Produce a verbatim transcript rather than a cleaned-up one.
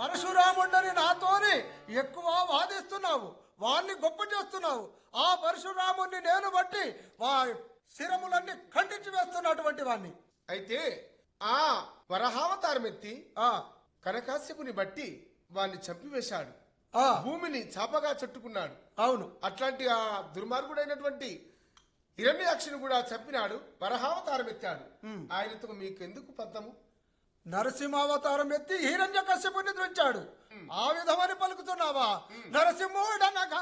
పరశురాముడని నాతోని ఎక్కువ వాదిస్తున్నావు, వాణ్ణి గొప్ప చేస్తున్నావు. ఆ పరశురాముణ్ణి నేను బట్టి వా శిరములన్నీ ఖండించి వేస్తున్నటువంటి వాణ్ణి. అయితే ఆ వరహావతారం ఎత్తి ఆ కనకాస్యపుని బట్టి వాణ్ణి చంపివేశాడు, ఆ భూమిని చాపగా చుట్టుకున్నాడు. అవును, అట్లాంటి ఆ దుర్మార్గుడైనటువంటి హిరణ్యాక్షుని కూడా చంపినాడు, వరహావతారం ఎత్తాడు. ఆయనతో మీకెందుకు పంతము? నరసింహావతారం ఎత్తి హిరణ్య కశ్యపుని ధ్వంచాడు. ఆ విధమని పలుకుతున్నావా? నరసింహుడనగా